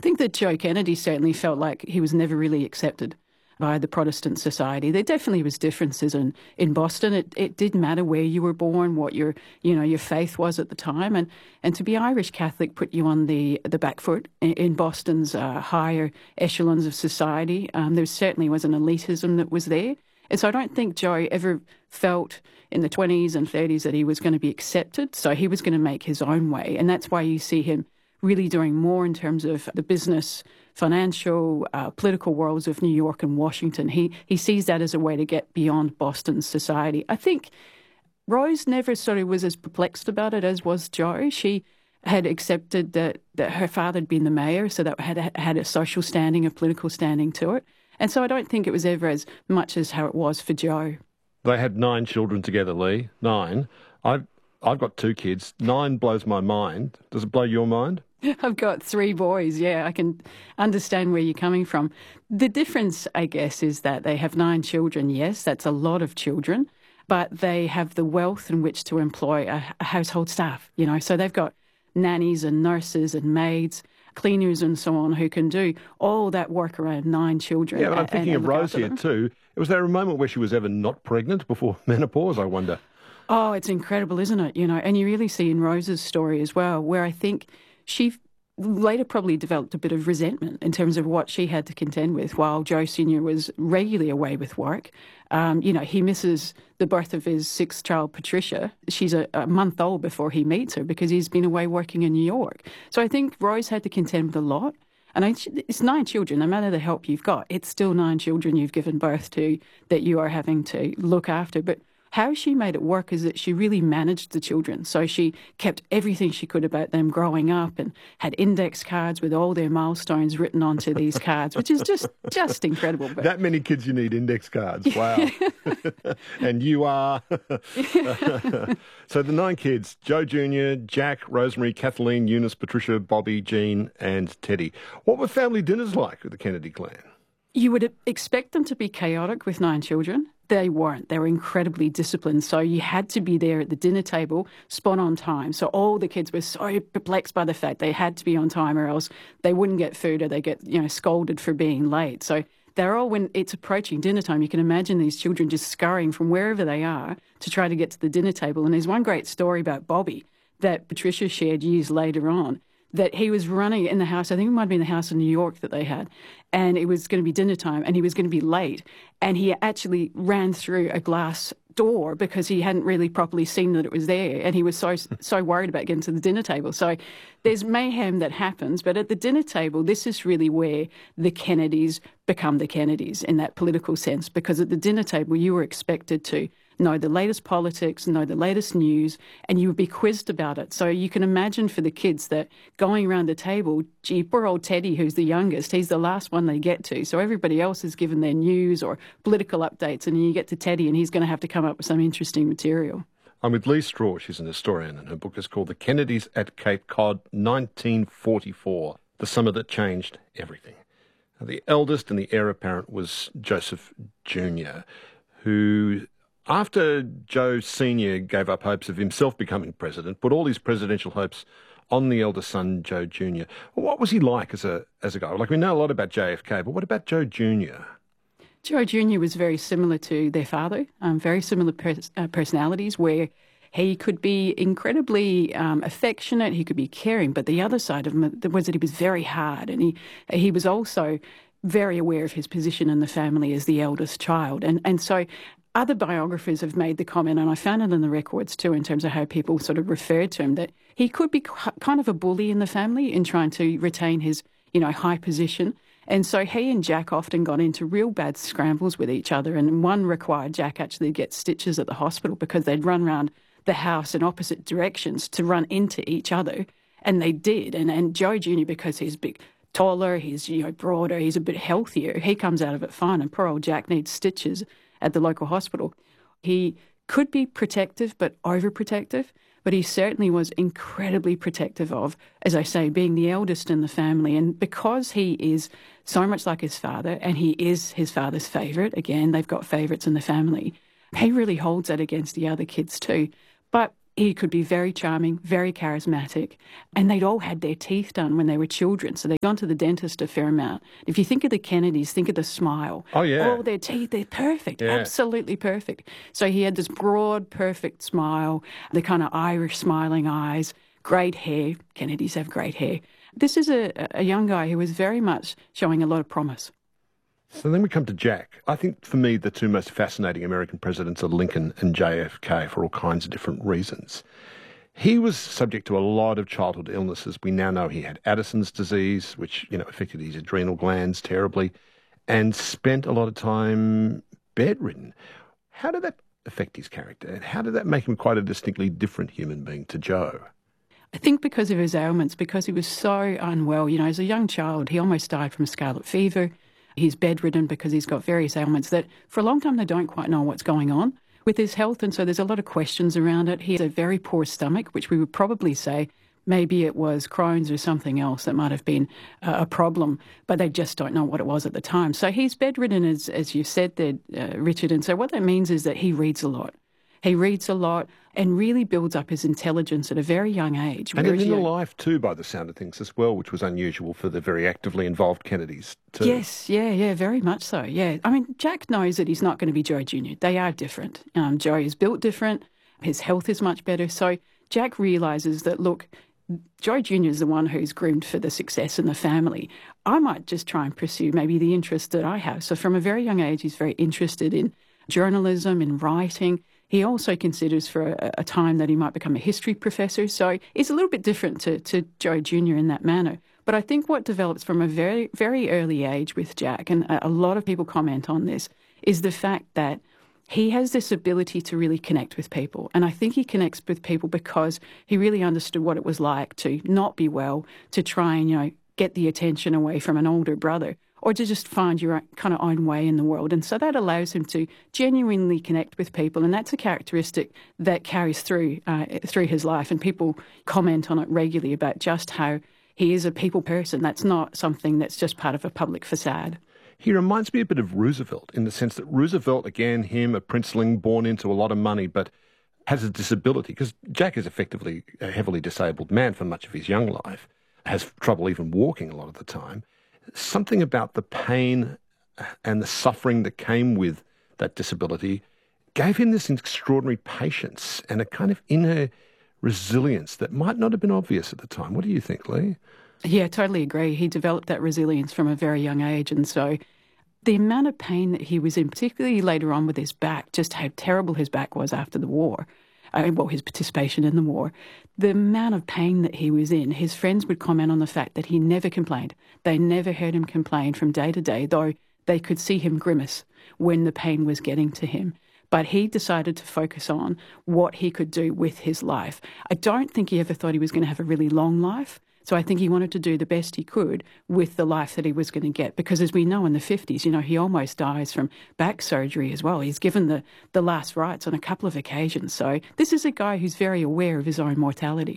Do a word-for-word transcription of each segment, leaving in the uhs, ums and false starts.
I think that Joe Kennedy certainly felt like he was never really accepted by the Protestant society. There definitely was differences in, in Boston. It it did matter where you were born, what your you know your faith was at the time, and and to be Irish Catholic put you on the the back foot in, in Boston's uh, higher echelons of society. Um, there certainly was an elitism that was there, and so I don't think Joe ever felt in the twenties and thirties that he was going to be accepted. So he was going to make his own way, and that's why you see him really doing more in terms of the business, financial, uh, political worlds of New York and Washington. He he sees that as a way to get beyond Boston's society. I think Rose never sort of was as perplexed about it as was Joe. She had accepted that, that her father had been the mayor, so that had had a social standing, a political standing to it. And so I don't think it was ever as much as how it was for Joe. They had nine children together, Lee. Nine. I've, I've got two kids. Nine blows my mind. Does it blow your mind? I've got three boys, yeah. I can understand where you're coming from. The difference, I guess, is that they have nine children. Yes, that's a lot of children, but they have the wealth in which to employ a, a household staff, you know. So they've got nannies and nurses and maids, cleaners and so on who can do all that work around nine children. Yeah, but I'm thinking and, and of Rose here too. Was there a moment where she was ever not pregnant before menopause, I wonder? Oh, it's incredible, isn't it? You know, and you really see in Rose's story as well, where I think she later probably developed a bit of resentment in terms of what she had to contend with while Joe Senior was regularly away with work. Um, you know, he misses the birth of his sixth child, Patricia. She's a, a month old before he meets her because he's been away working in New York. So I think Rose had to contend with a lot. And I, it's nine children, no matter the help you've got, it's still nine children you've given birth to that you are having to look after. But how she made it work is that she really managed the children. So she kept everything she could about them growing up and had index cards with all their milestones written onto these cards, which is just just incredible. But that many kids you need index cards. Wow. And you are. So the nine kids, Joe Junior, Jack, Rosemary, Kathleen, Eunice, Patricia, Bobby, Jean and Teddy. What were family dinners like with the Kennedy clan? You would expect them to be chaotic with nine children. They weren't. They were incredibly disciplined. So you had to be there at the dinner table, spot on time. So all the kids were so perplexed by the fact they had to be on time or else they wouldn't get food or they get, you know, scolded for being late. So they're all, when it's approaching dinner time, you can imagine these children just scurrying from wherever they are to try to get to the dinner table. And there's one great story about Bobby that Patricia shared years later on, that he was running in the house, I think it might have been the house in New York that they had, and it was going to be dinner time, and he was going to be late, and he actually ran through a glass door because he hadn't really properly seen that it was there, and he was so so worried about getting to the dinner table. So there's mayhem that happens, but at the dinner table, this is really where the Kennedys become the Kennedys in that political sense, because at the dinner table, you were expected to know the latest politics, know the latest news, and you would be quizzed about it. So you can imagine for the kids that going around the table, gee, poor old Teddy, who's the youngest, he's the last one they get to. So everybody else is given their news or political updates, and then you get to Teddy, and he's going to have to come up with some interesting material. I'm with Lee Straw. She's an historian, and her book is called The Kennedys at Cape Cod, nineteen forty-four, the summer that changed everything. Now, the eldest and the heir apparent was Joseph Junior, who, after Joe Senior gave up hopes of himself becoming president, put all his presidential hopes on the eldest son, Joe Junior What was he like as a as a guy? Like, we know a lot about J F K, but what about Joe Junior? Joe Junior was very similar to their father, um, very similar pers- uh, personalities, where he could be incredibly um, affectionate, he could be caring, but the other side of him was that he was very hard, and he he was also very aware of his position in the family as the eldest child. And and so other biographers have made the comment, and I found it in the records too, in terms of how people sort of referred to him, that he could be kind of a bully in the family in trying to retain his, you know, high position. And so he and Jack often got into real bad scrambles with each other, and one required Jack actually to get stitches at the hospital because they'd run around the house in opposite directions to run into each other, and they did. And and Joe Junior, because he's big, taller, he's, you know, broader, he's a bit healthier, he comes out of it fine, and poor old Jack needs stitches at the local hospital. He could be protective but overprotective, but he certainly was incredibly protective of, as I say, being the eldest in the family. And because he is so much like his father, and he is his father's favourite, again, they've got favourites in the family, he really holds that against the other kids too. But He could be very charming, very charismatic, and they'd all had their teeth done when they were children, so they'd gone to the dentist a fair amount. If you think of the Kennedys, think of the smile. Oh, yeah. All their teeth, they're perfect, Yeah. absolutely perfect. So he had this broad, perfect smile, the kind of Irish smiling eyes, great hair. Kennedys have great hair. This is a, a young guy who was very much showing a lot of promise. So then we come to Jack. I think for me the two most fascinating American presidents are Lincoln and J F K for all kinds of different reasons. He was subject to a lot of childhood illnesses. We now know he had Addison's disease, which, you know, affected his adrenal glands terribly, and spent a lot of time bedridden. How did that affect his character? And how did that make him quite a distinctly different human being to Joe? I think because of his ailments, because he was so unwell. You know, as a young child, he almost died from scarlet fever. He's bedridden because he's got various ailments that for a long time they don't quite know what's going on with his health, and so there's a lot of questions around it. He has a very poor stomach, which we would probably say maybe it was Crohn's or something else that might have been a problem, but they just don't know what it was at the time. So he's bedridden, as, as you said there, uh, Richard, and so what that means is that he reads a lot. He reads a lot and really builds up his intelligence at a very young age. And in you the know, life too, by the sound of things as well, which was unusual for the very actively involved Kennedys too. Yes, yeah, yeah, very much so, yeah. I mean, Jack knows that he's not going to be Joe Junior They are different. Um, Joe is built different. His health is much better. So Jack realises that, look, Joe Junior is the one who's groomed for the success in the family. I might just try and pursue maybe the interests that I have. So from a very young age, he's very interested in journalism, in writing. He also considers for a, a time that he might become a history professor. So it's a little bit different to, to Joe Junior in that manner. But I think what develops from a very, very early age with Jack, and a, a lot of people comment on this, is the fact that he has this ability to really connect with people. And I think he connects with people because he really understood what it was like to not be well, to try and, you know, get the attention away from an older brother, or to just find your kind of own way in the world. And so that allows him to genuinely connect with people, and that's a characteristic that carries through uh, through his life. And people comment on it regularly about just how he is a people person. That's not something that's just part of a public facade. He reminds me a bit of Roosevelt in the sense that Roosevelt, again, him, a princeling born into a lot of money, but has a disability, because Jack is effectively a heavily disabled man for much of his young life, has trouble even walking a lot of the time. Something about the pain and the suffering that came with that disability gave him this extraordinary patience and a kind of inner resilience that might not have been obvious at the time. What do you think, Lee? Yeah, I totally agree. He developed that resilience from a very young age. And so the amount of pain that he was in, particularly later on with his back, just how terrible his back was after the war, I mean, well, his participation in the war, the amount of pain that he was in, his friends would comment on the fact that he never complained. They never heard him complain from day to day, though they could see him grimace when the pain was getting to him. But he decided to focus on what he could do with his life. I don't think he ever thought he was going to have a really long life. So I think he wanted to do the best he could with the life that he was going to get. Because as we know in the fifties, you know, he almost dies from back surgery as well. He's given the, the last rites on a couple of occasions. So this is a guy who's very aware of his own mortality.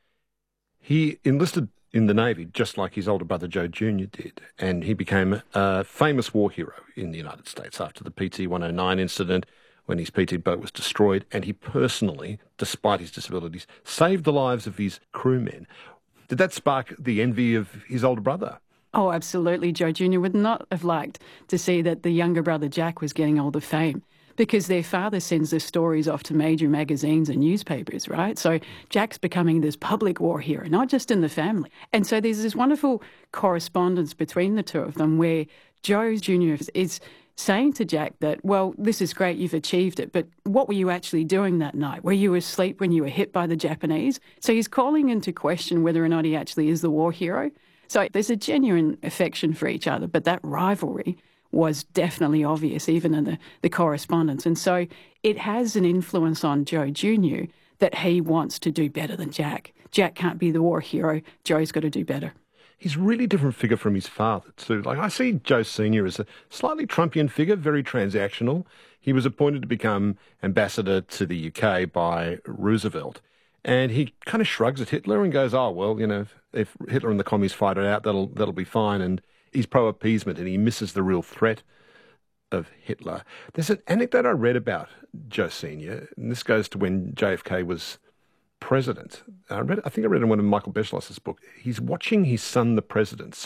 He enlisted in the Navy just like his older brother Joe Junior did, and he became a famous war hero in the United States after the P T one oh nine incident, when his P T boat was destroyed, and he personally, despite his disabilities, saved the lives of his crewmen. Did that spark the envy of his older brother? Oh, absolutely. Joe Junior would not have liked to see that the younger brother Jack was getting all the fame, because their father sends their stories off to major magazines and newspapers, right? So Jack's becoming this public war hero, not just in the family. And so there's this wonderful correspondence between the two of them where Joe Junior is saying to Jack that, well, this is great, you've achieved it, but what were you actually doing that night? Were you asleep when you were hit by the Japanese? So he's calling into question whether or not he actually is the war hero. So there's a genuine affection for each other, but that rivalry was definitely obvious, even in the, the correspondence. And so it has an influence on Joe Junior that he wants to do better than Jack. Jack can't be the war hero. Joe's got to do better. He's a really different figure from his father, too. Like, I see Joe Senior as a slightly Trumpian figure, very transactional. He was appointed to become ambassador to the U K by Roosevelt. And he kind of shrugs at Hitler and goes, oh, well, you know, if Hitler and the commies fight it out, that'll that'll be fine. And he's pro-appeasement, and he misses the real threat of Hitler. There's an anecdote I read about Joe Senior, and this goes to when J F K was president, I read, I think I read in one of Michael Beschloss's book, he's watching his son, the president,